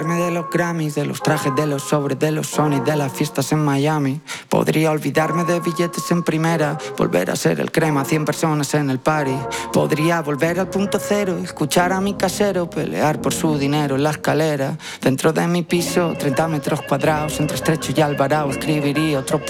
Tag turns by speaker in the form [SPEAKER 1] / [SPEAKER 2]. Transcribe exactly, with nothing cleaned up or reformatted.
[SPEAKER 1] De los Grammys, de los trajes, de los sobres, de los Sony, de las fiestas en Miami. Podría olvidarme de billetes en primera, volver a ser el crema, cien personas en el party. Podría volver al punto cero, escuchar a mi casero pelear por su dinero en la escalera. Dentro de mi piso, treinta metros cuadrados, entre Estrecho y Alvarado, escribiría otro